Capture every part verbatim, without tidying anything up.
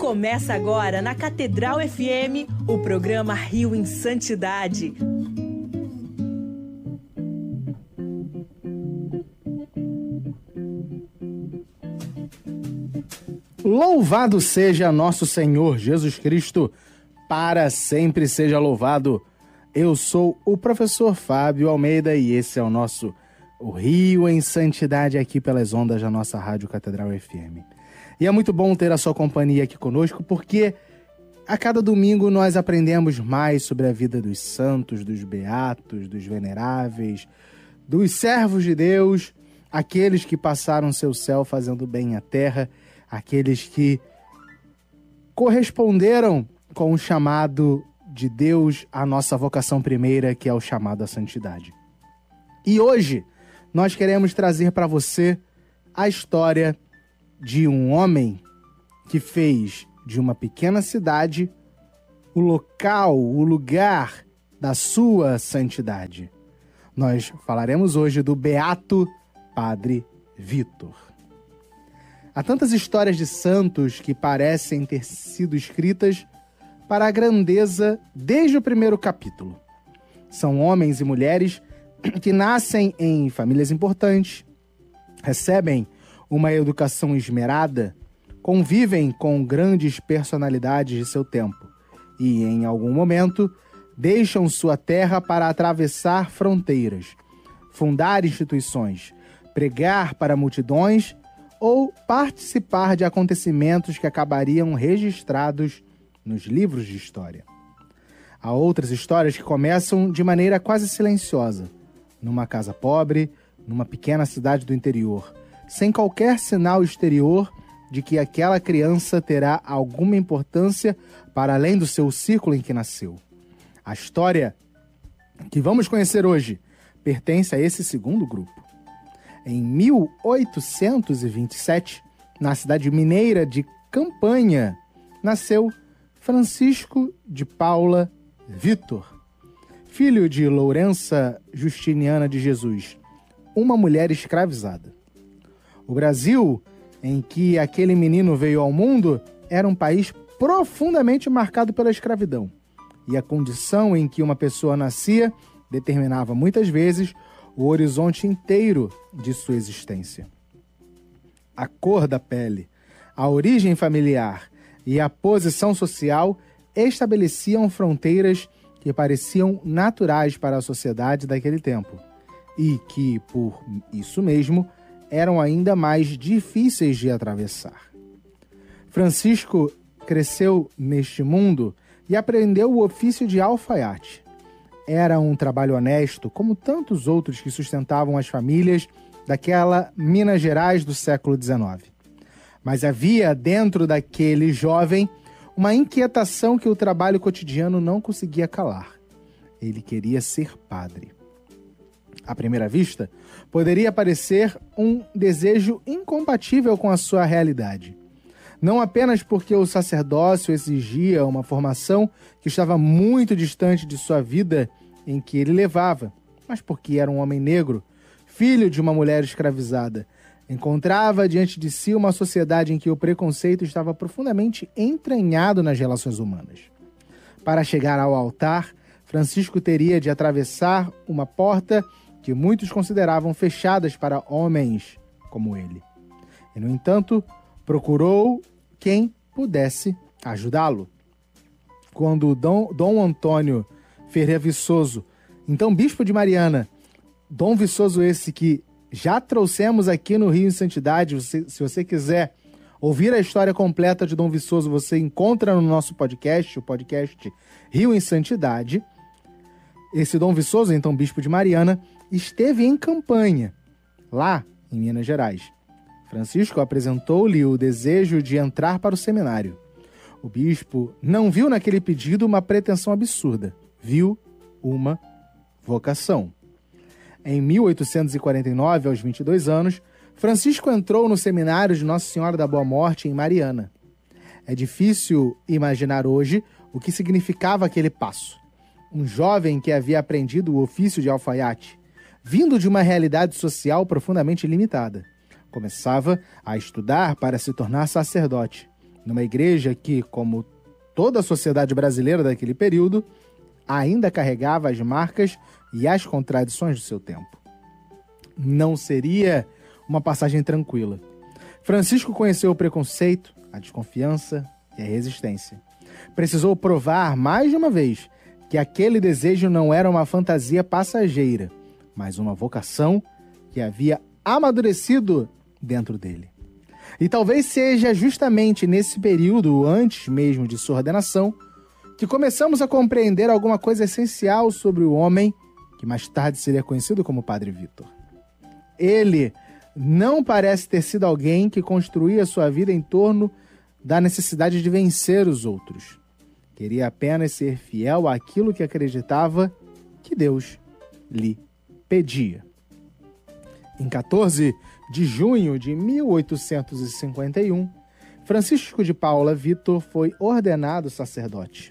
Começa agora na Catedral F M o programa Rio em Santidade. Louvado seja nosso Senhor Jesus Cristo, para sempre seja louvado. Eu sou o professor Fábio Almeida e esse é o nosso o Rio em Santidade aqui pelas ondas da nossa Rádio Catedral F M. E é muito bom ter a sua companhia aqui conosco, porque a cada domingo nós aprendemos mais sobre a vida dos santos, dos beatos, dos veneráveis, dos servos de Deus, aqueles que passaram seu céu fazendo bem à terra, aqueles que corresponderam com o chamado de Deus à nossa vocação primeira, que é o chamado à santidade. E hoje nós queremos trazer para você a história de um homem que fez de uma pequena cidade o local, o lugar da sua santidade. Nós falaremos hoje do beato Padre Vítor. Há tantas histórias de santos que parecem ter sido escritas para a grandeza desde o primeiro capítulo. São homens e mulheres que nascem em famílias importantes, recebem uma educação esmerada, convivem com grandes personalidades de seu tempo e, em algum momento, deixam sua terra para atravessar fronteiras, fundar instituições, pregar para multidões ou participar de acontecimentos que acabariam registrados nos livros de história. Há outras histórias que começam de maneira quase silenciosa, numa casa pobre, numa pequena cidade do interior, sem qualquer sinal exterior de que aquela criança terá alguma importância para além do seu círculo em que nasceu. A história que vamos conhecer hoje pertence a esse segundo grupo. Em mil oitocentos e vinte e sete, na cidade mineira de Campanha, nasceu Francisco de Paula Vítor, filho de Lourença Justiniana de Jesus, uma mulher escravizada. O Brasil, em que aquele menino veio ao mundo, era um país profundamente marcado pela escravidão. E a condição em que uma pessoa nascia determinava muitas vezes o horizonte inteiro de sua existência. A cor da pele, a origem familiar e a posição social estabeleciam fronteiras que pareciam naturais para a sociedade daquele tempo e que, por isso mesmo, eram ainda mais difíceis de atravessar. Francisco cresceu neste mundo e aprendeu o ofício de alfaiate. Era um trabalho honesto, como tantos outros que sustentavam as famílias daquela Minas Gerais do século dezenove. Mas havia dentro daquele jovem uma inquietação que o trabalho cotidiano não conseguia calar. Ele queria ser padre. À primeira vista, poderia parecer um desejo incompatível com a sua realidade. Não apenas porque o sacerdócio exigia uma formação que estava muito distante de sua vida em que ele levava, mas porque era um homem negro, filho de uma mulher escravizada. Encontrava diante de si uma sociedade em que o preconceito estava profundamente entranhado nas relações humanas. Para chegar ao altar, Francisco teria de atravessar uma porta que muitos consideravam fechadas para homens como ele. E, no entanto, procurou quem pudesse ajudá-lo. Quando Dom, Dom Antônio Ferreira Viçoso, então bispo de Mariana, Dom Viçoso esse que já trouxemos aqui no Rio em Santidade, você, se você quiser ouvir a história completa de Dom Viçoso, você encontra no nosso podcast, o podcast Rio em Santidade. Esse Dom Viçoso, então bispo de Mariana, esteve em Campanha, lá em Minas Gerais. Francisco apresentou-lhe o desejo de entrar para o seminário. O bispo não viu naquele pedido uma pretensão absurda, viu uma vocação. Em mil oitocentos e quarenta e nove, aos vinte e dois anos, Francisco entrou no seminário de Nossa Senhora da Boa Morte, em Mariana. É difícil imaginar hoje o que significava aquele passo. Um jovem que havia aprendido o ofício de alfaiate, vindo de uma realidade social profundamente limitada. Começava a estudar para se tornar sacerdote. numa igreja que, como toda a sociedade brasileira daquele período, ainda carregava as marcas e as contradições do seu tempo. Não seria uma passagem tranquila. Francisco conheceu o preconceito, a desconfiança e a resistência. Precisou provar mais de uma vez que aquele desejo não era uma fantasia passageira, mas uma vocação que havia amadurecido dentro dele. E talvez seja justamente nesse período, antes mesmo de sua ordenação, que começamos a compreender alguma coisa essencial sobre o homem que mais tarde seria conhecido como Padre Vítor. Ele não parece ter sido alguém que construía sua vida em torno da necessidade de vencer os outros. Queria apenas ser fiel àquilo que acreditava que Deus lhe pedia. Em quatorze de junho de mil oitocentos e cinquenta e um, Francisco de Paula Vítor foi ordenado sacerdote.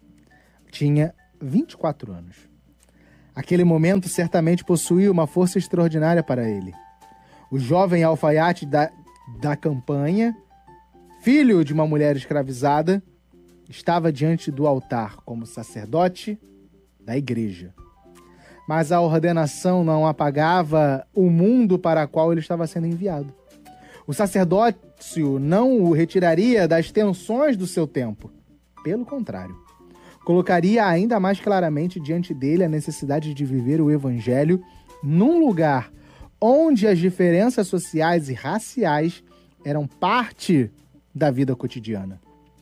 Tinha vinte e quatro anos. Aquele momento certamente possuía uma força extraordinária para ele. O jovem alfaiate da, da campanha, filho de uma mulher escravizada, estava diante do altar como sacerdote da igreja. Mas a ordenação não apagava o mundo para o qual ele estava sendo enviado. O sacerdócio não o retiraria das tensões do seu tempo. Pelo contrário, colocaria ainda mais claramente diante dele a necessidade de viver o evangelho num lugar onde as diferenças sociais e raciais eram parte da vida cotidiana.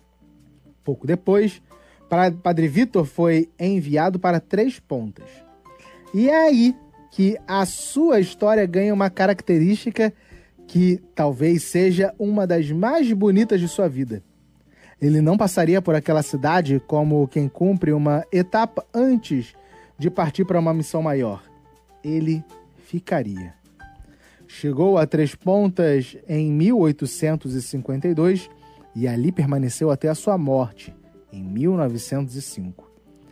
Pouco depois, Padre Vítor foi enviado para Três Pontas. E é aí que a sua história ganha uma característica que talvez seja uma das mais bonitas de sua vida. Ele não passaria por aquela cidade como quem cumpre uma etapa antes de partir para uma missão maior. Ele ficaria. Chegou a Três Pontas em mil oitocentos e cinquenta e dois e ali permaneceu até a sua morte, em mil novecentos e cinco.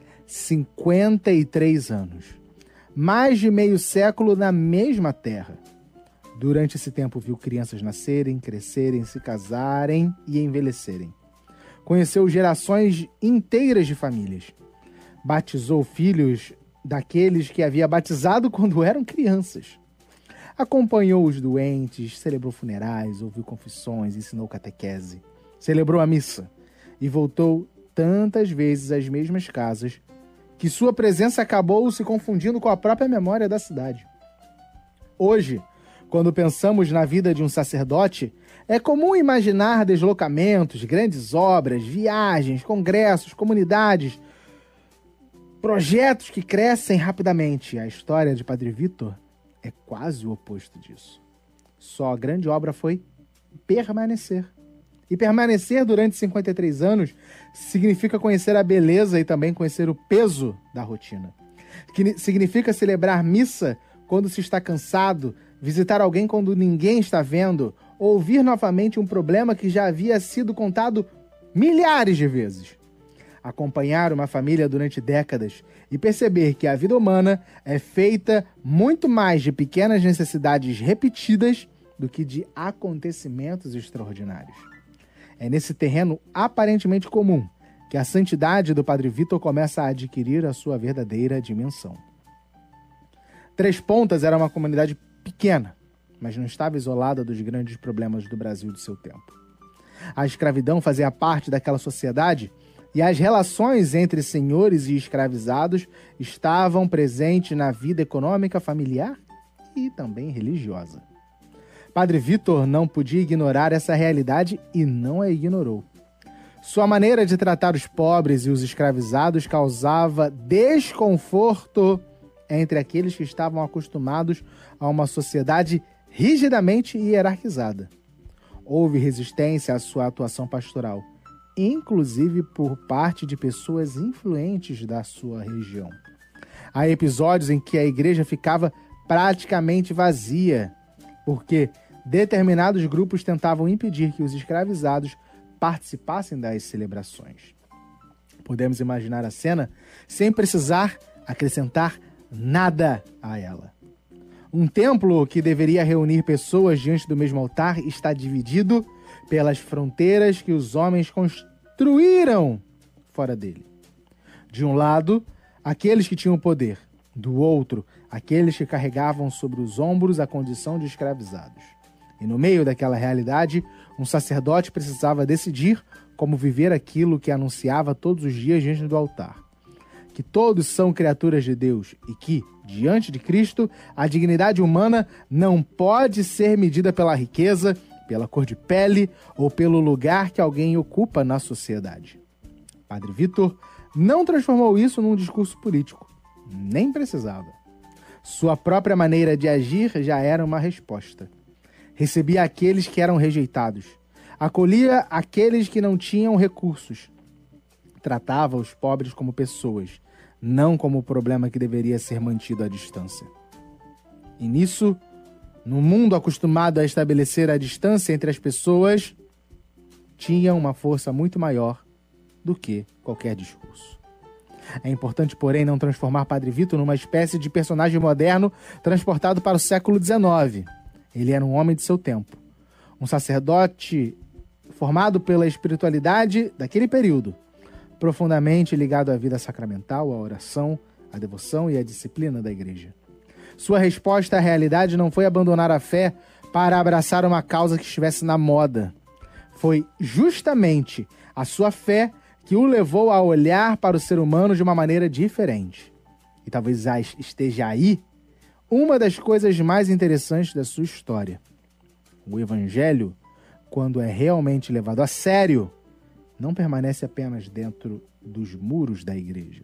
cinquenta e três anos. Mais de meio século na mesma terra. Durante esse tempo viu crianças nascerem, crescerem, se casarem e envelhecerem. Conheceu gerações inteiras de famílias. Batizou filhos daqueles que havia batizado quando eram crianças. Acompanhou os doentes, celebrou funerais, ouviu confissões, ensinou catequese. Celebrou a missa e voltou tantas vezes às mesmas casas que sua presença acabou se confundindo com a própria memória da cidade. Hoje, quando pensamos na vida de um sacerdote, é comum imaginar deslocamentos, grandes obras, viagens, congressos, comunidades, projetos que crescem rapidamente. A história de Padre Vítor é quase o oposto disso. Só a grande obra foi permanecer. E permanecer durante cinquenta e três anos significa conhecer a beleza e também conhecer o peso da rotina. Que significa celebrar missa quando se está cansado, visitar alguém quando ninguém está vendo, ouvir novamente um problema que já havia sido contado milhares de vezes. Acompanhar uma família durante décadas e perceber que a vida humana é feita muito mais de pequenas necessidades repetidas do que de acontecimentos extraordinários. É nesse terreno aparentemente comum que a santidade do Padre Vítor começa a adquirir a sua verdadeira dimensão. Três Pontas era uma comunidade pequena, mas não estava isolada dos grandes problemas do Brasil de seu tempo. A escravidão fazia parte daquela sociedade e as relações entre senhores e escravizados estavam presentes na vida econômica, familiar e também religiosa. Padre Vítor não podia ignorar essa realidade e não a ignorou. Sua maneira de tratar os pobres e os escravizados causava desconforto entre aqueles que estavam acostumados a uma sociedade rigidamente hierarquizada. Houve resistência à sua atuação pastoral, inclusive por parte de pessoas influentes da sua região. Há episódios em que a igreja ficava praticamente vazia, porque determinados grupos tentavam impedir que os escravizados participassem das celebrações. Podemos imaginar a cena sem precisar acrescentar nada a ela. Um templo que deveria reunir pessoas diante do mesmo altar está dividido pelas fronteiras que os homens construíram fora dele. De um lado, aqueles que tinham poder, do outro, aqueles que carregavam sobre os ombros a condição de escravizados. E no meio daquela realidade, um sacerdote precisava decidir como viver aquilo que anunciava todos os dias diante do altar. Que todos são criaturas de Deus e que, diante de Cristo, a dignidade humana não pode ser medida pela riqueza, pela cor de pele ou pelo lugar que alguém ocupa na sociedade. Padre Vitor não transformou isso num discurso político. Nem precisava. Sua própria maneira de agir já era uma resposta. Recebia aqueles que eram rejeitados. Acolhia aqueles que não tinham recursos. Tratava os pobres como pessoas, não como o problema que deveria ser mantido à distância. E nisso, no mundo acostumado a estabelecer a distância entre as pessoas, tinha uma força muito maior do que qualquer discurso. É importante, porém, não transformar Padre Vitor numa espécie de personagem moderno transportado para o século dezenove. Ele era um homem de seu tempo, um sacerdote formado pela espiritualidade daquele período, profundamente ligado à vida sacramental, à oração, à devoção e à disciplina da igreja. Sua resposta à realidade não foi abandonar a fé para abraçar uma causa que estivesse na moda. Foi justamente a sua fé que o levou a olhar para o ser humano de uma maneira diferente. E talvez esteja aí uma das coisas mais interessantes da sua história. O Evangelho, quando é realmente levado a sério, não permanece apenas dentro dos muros da igreja.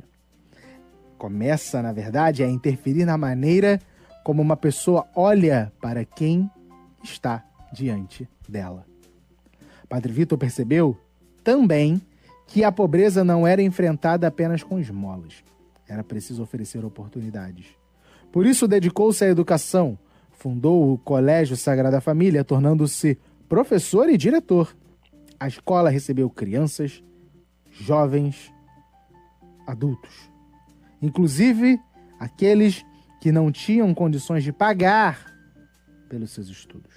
Começa, na verdade, a interferir na maneira como uma pessoa olha para quem está diante dela. Padre Vitor percebeu também que a pobreza não era enfrentada apenas com esmolas. Era preciso oferecer oportunidades. Por isso dedicou-se à educação, fundou o Colégio Sagrada Família, tornando-se professor e diretor. A escola recebeu crianças, jovens, adultos, inclusive aqueles que não tinham condições de pagar pelos seus estudos.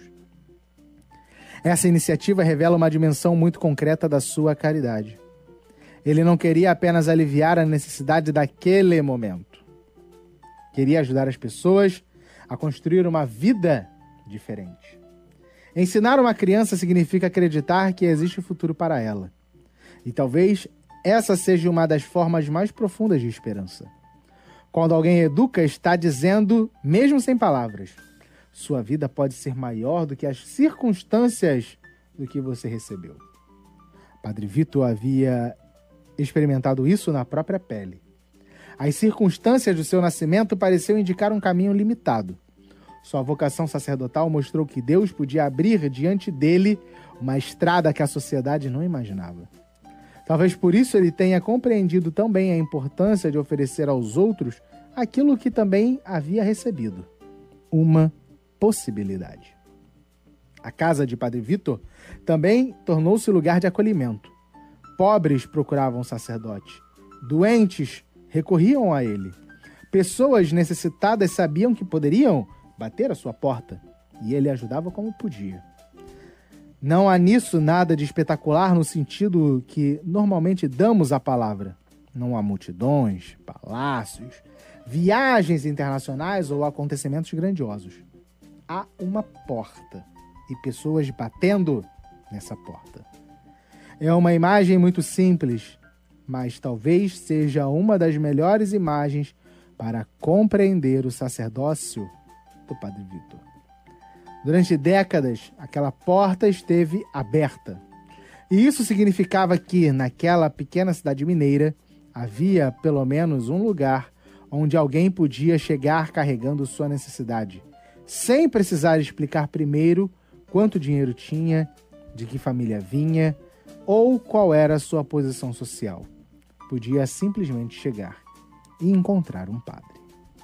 Essa iniciativa revela uma dimensão muito concreta da sua caridade. Ele não queria apenas aliviar a necessidade daquele momento. Queria ajudar as pessoas a construir uma vida diferente. Ensinar uma criança significa acreditar que existe futuro para ela. E talvez essa seja uma das formas mais profundas de esperança. Quando alguém educa, está dizendo, mesmo sem palavras, sua vida pode ser maior do que as circunstâncias do que você recebeu. Padre Vitor havia experimentado isso na própria pele. As circunstâncias do seu nascimento pareciam indicar um caminho limitado. Sua vocação sacerdotal mostrou que Deus podia abrir diante dele uma estrada que a sociedade não imaginava. Talvez por isso ele tenha compreendido tão bem a importância de oferecer aos outros aquilo que também havia recebido: uma possibilidade. A casa de Padre Vitor também tornou-se lugar de acolhimento. Pobres procuravam o sacerdote, doentes recorriam a ele. Pessoas necessitadas sabiam que poderiam bater à sua porta, e ele ajudava como podia. Não há nisso nada de espetacular no sentido que normalmente damos à palavra. Não há multidões, palácios, viagens internacionais ou acontecimentos grandiosos. Há uma porta e pessoas batendo nessa porta. É uma imagem muito simples, mas talvez seja uma das melhores imagens para compreender o sacerdócio do Padre Vitor. Durante décadas, aquela porta esteve aberta. E isso significava que, naquela pequena cidade mineira, havia pelo menos um lugar onde alguém podia chegar carregando sua necessidade, sem precisar explicar primeiro quanto dinheiro tinha, de que família vinha ou qual era a sua posição social. Podia simplesmente chegar e encontrar um padre.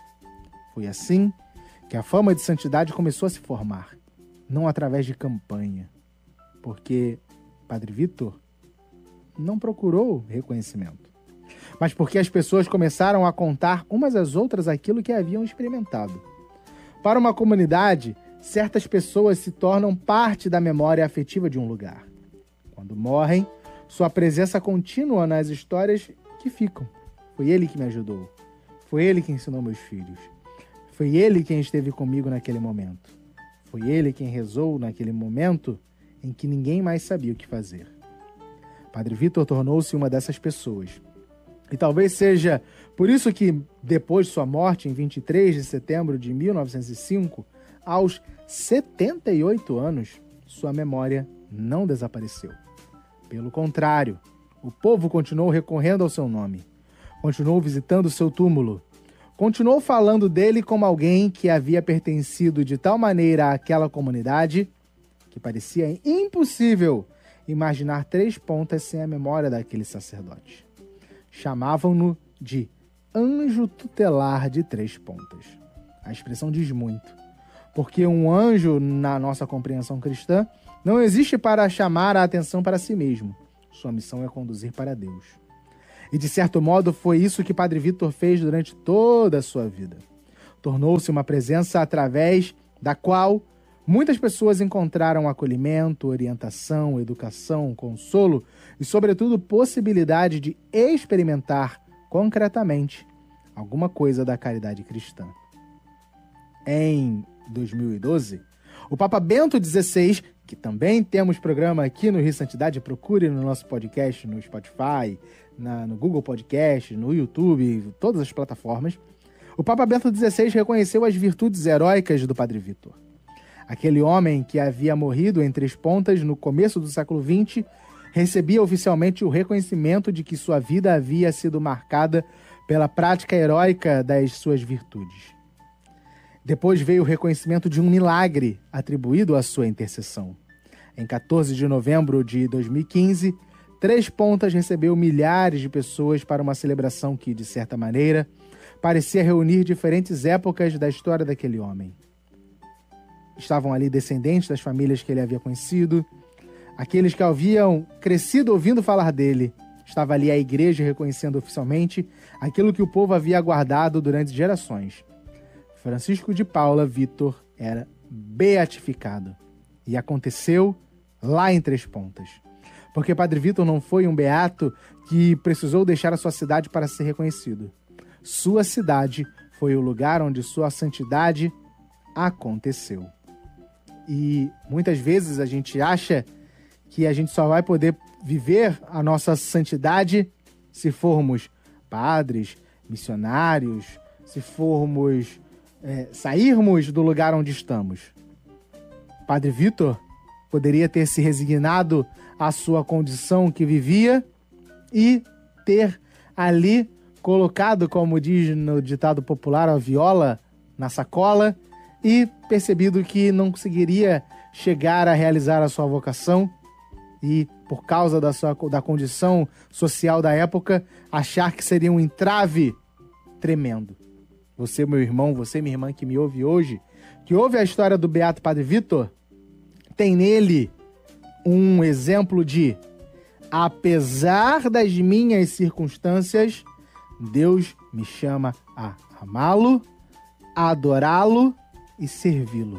Foi assim que a fama de santidade começou a se formar, não através de campanha, porque Padre Vitor não procurou reconhecimento, mas porque as pessoas começaram a contar umas às outras aquilo que haviam experimentado. Para uma comunidade, certas pessoas se tornam parte da memória afetiva de um lugar. Quando morrem, sua presença continua nas histórias que ficam. Foi ele que me ajudou. Foi ele que ensinou meus filhos. Foi ele quem esteve comigo naquele momento. Foi ele quem rezou naquele momento em que ninguém mais sabia o que fazer. Padre Vitor tornou-se uma dessas pessoas. E talvez seja por isso que, depois de sua morte, em vinte e três de setembro de mil novecentos e cinco, aos setenta e oito anos, sua memória não desapareceu. Pelo contrário, o povo continuou recorrendo ao seu nome, continuou visitando seu túmulo, continuou falando dele como alguém que havia pertencido de tal maneira àquela comunidade que parecia impossível imaginar Três Pontas sem a memória daquele sacerdote. Chamavam-no de anjo tutelar de Três Pontas. A expressão diz muito, porque um anjo, na nossa compreensão cristã, não existe para chamar a atenção para si mesmo. Sua missão é conduzir para Deus. E, de certo modo, foi isso que Padre Vitor fez durante toda a sua vida. Tornou-se uma presença através da qual muitas pessoas encontraram acolhimento, orientação, educação, consolo e, sobretudo, possibilidade de experimentar concretamente alguma coisa da caridade cristã. Em dois mil e doze, o Papa Bento dezesseis, que também temos programa aqui no Rio Santidade, procure no nosso podcast, no Spotify, na, no Google Podcast, no YouTube, todas as plataformas, o Papa Bento dezesseis reconheceu as virtudes heróicas do Padre Vitor. Aquele homem que havia morrido em Três Pontas no começo do século vinte recebia oficialmente o reconhecimento de que sua vida havia sido marcada pela prática heróica das suas virtudes. Depois veio o reconhecimento de um milagre atribuído à sua intercessão. Em quatorze de novembro de dois mil e quinze, Três Pontas recebeu milhares de pessoas para uma celebração que, de certa maneira, parecia reunir diferentes épocas da história daquele homem. Estavam ali descendentes das famílias que ele havia conhecido, aqueles que haviam crescido ouvindo falar dele. Estava ali a igreja reconhecendo oficialmente aquilo que o povo havia aguardado durante gerações. Francisco de Paula Vitor era beatificado. E aconteceu lá em Três Pontas. Porque Padre Vitor não foi um beato que precisou deixar a sua cidade para ser reconhecido. Sua cidade foi o lugar onde sua santidade aconteceu. E muitas vezes a gente acha que a gente só vai poder viver a nossa santidade se formos padres, missionários, se formos é, sairmos do lugar onde estamos. Padre Vitor poderia ter se resignado à sua condição que vivia e ter ali colocado, como diz no ditado popular, a viola na sacola e percebido que não conseguiria chegar a realizar a sua vocação e, por causa da, sua, da condição social da época, achar que seria um entrave tremendo. Você, meu irmão, você, minha irmã, que me ouve hoje, que ouve a história do Beato Padre Vitor, tem nele um exemplo de, apesar das minhas circunstâncias, Deus me chama a amá-lo, a adorá-lo e servi-lo.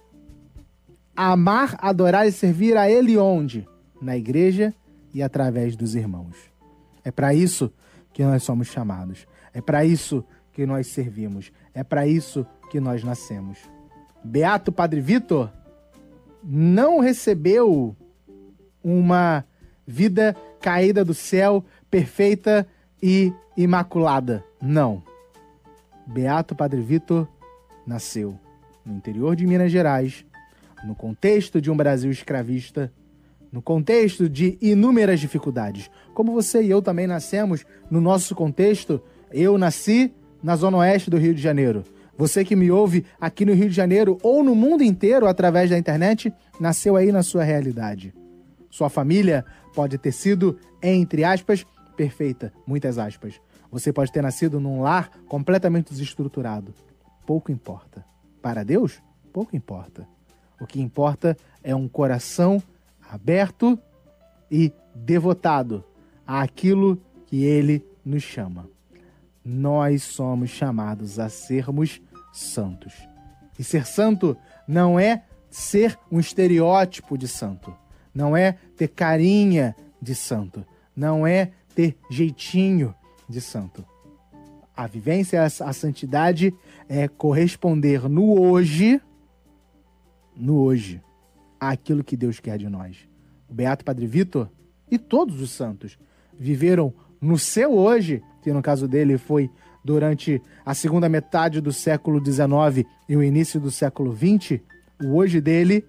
Amar, adorar e servir a Ele onde? Na igreja e através dos irmãos. É para isso que nós somos chamados. É para isso que nós servimos. É para isso que nós nascemos. Beato Padre Vitor não recebeu uma vida caída do céu, perfeita e imaculada. Não. Beato Padre Vitor nasceu no interior de Minas Gerais, no contexto de um Brasil escravista, no contexto de inúmeras dificuldades. Como você e eu também nascemos no nosso contexto, eu nasci na Zona Oeste do Rio de Janeiro. Você que me ouve aqui no Rio de Janeiro ou no mundo inteiro através da internet, nasceu aí na sua realidade. Sua família pode ter sido, entre aspas, perfeita, muitas aspas. Você pode ter nascido num lar completamente desestruturado. Pouco importa. Para Deus, pouco importa. O que importa é um coração aberto e devotado àquilo que Ele nos chama. Nós somos chamados a sermos santos. E ser santo não é ser um estereótipo de santo. Não é ter carinha de santo. Não é ter jeitinho de santo. A vivência, a santidade é corresponder no hoje, no hoje, àquilo que Deus quer de nós. O Beato Padre Vitor e todos os santos viveram no seu hoje, que no caso dele foi durante a segunda metade do século dezenove e o início do século vinte, o hoje dele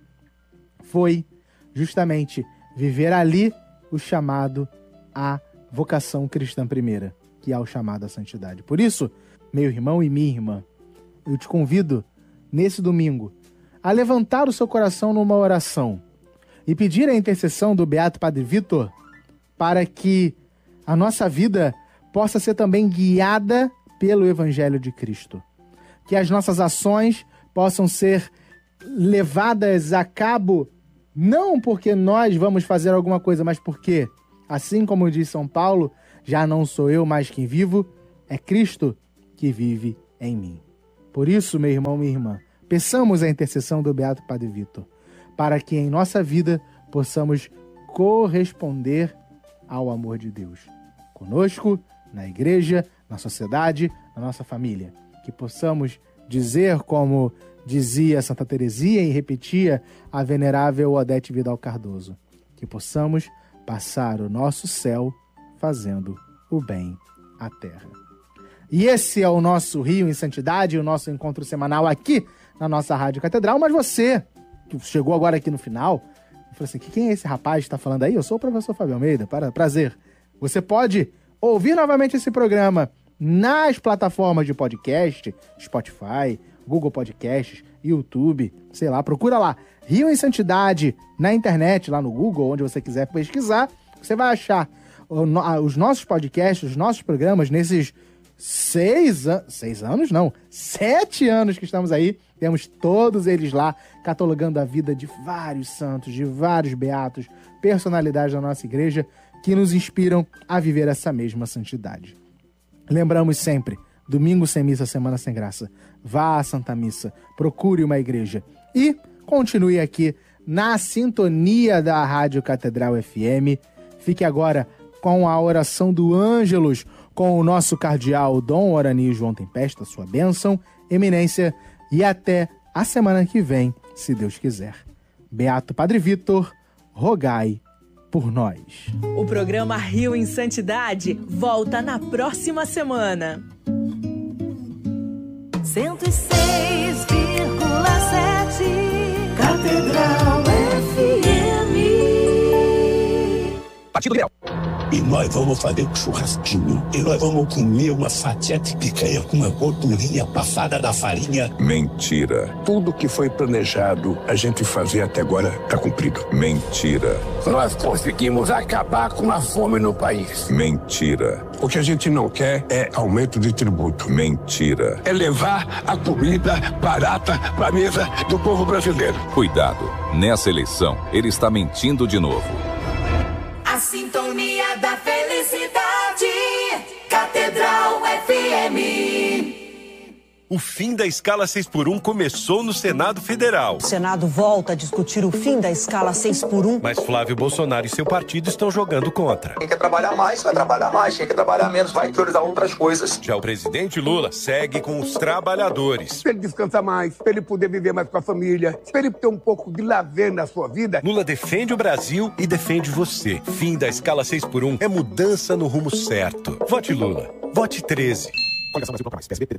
foi justamente viver ali o chamado à vocação cristã primeira, que é o chamado à santidade. Por isso, meu irmão e minha irmã, eu te convido, nesse domingo, a levantar o seu coração numa oração e pedir a intercessão do Beato Padre Vitor para que a nossa vida possa ser também guiada pelo Evangelho de Cristo. Que as nossas ações possam ser levadas a cabo não porque nós vamos fazer alguma coisa, mas porque, assim como diz São Paulo, já não sou eu mais quem vivo, é Cristo que vive em mim. Por isso, meu irmão, minha irmã, peçamos a intercessão do Beato Padre Vitor, para que em nossa vida possamos corresponder ao amor de Deus. Conosco, na igreja, na sociedade, na nossa família. Que possamos dizer como dizia Santa Teresia e repetia a venerável Odete Vidal Cardoso. Que possamos passar o nosso céu fazendo o bem à terra. E esse é o nosso Rio em Santidade, o nosso encontro semanal aqui na nossa Rádio Catedral. Mas você, que chegou agora aqui no final, falou assim, quem é esse rapaz que está falando aí? Eu sou o professor Fábio Almeida, para, prazer. Você pode ouvir novamente esse programa nas plataformas de podcast, Spotify, Google Podcasts, YouTube, sei lá, procura lá, Rio em Santidade, na internet, lá no Google, onde você quiser pesquisar, você vai achar os nossos podcasts, os nossos programas, nesses seis, an- seis anos, não, sete anos que estamos aí, temos todos eles lá, catalogando a vida de vários santos, de vários beatos, personalidades da nossa igreja, que nos inspiram a viver essa mesma santidade. Lembramos sempre, domingo sem missa, semana sem graça. Vá à Santa Missa, procure uma igreja e continue aqui na sintonia da Rádio Catedral F M. Fique agora com a oração do Ângelus, com o nosso cardeal Dom Orani João Tempesta, sua bênção, eminência, e até a semana que vem, se Deus quiser. Beato Padre Vitor, rogai por nós. O programa Rio em Santidade volta na próxima semana. cento e seis vírgula sete Catedral F M. Partido Liberal. E nós vamos fazer um churrasquinho. E nós vamos comer uma fatia de picanha com uma gordurinha passada da farinha. Mentira. Tudo que foi planejado a gente fazer até agora está cumprido. Mentira. Nós conseguimos acabar com a fome no país. Mentira. O que a gente não quer é aumento de tributo. Mentira. É levar a comida barata para a mesa do povo brasileiro. Cuidado. Nessa eleição, ele está mentindo de novo. A sintonia da felicidade. Catedral F M. O fim da escala seis por um começou no Senado Federal. O Senado volta a discutir o fim da escala seis por um. Mas Flávio Bolsonaro e seu partido estão jogando contra. Quem quer trabalhar mais, vai trabalhar mais. Quem quer trabalhar menos, vai priorizar outras coisas. Já o presidente Lula segue com os trabalhadores. Para ele descansar mais, para ele poder viver mais com a família, para ele ter um pouco de lazer na sua vida. Lula defende o Brasil e defende você. Fim da escala seis por um é mudança no rumo certo. Vote Lula. Vote treze.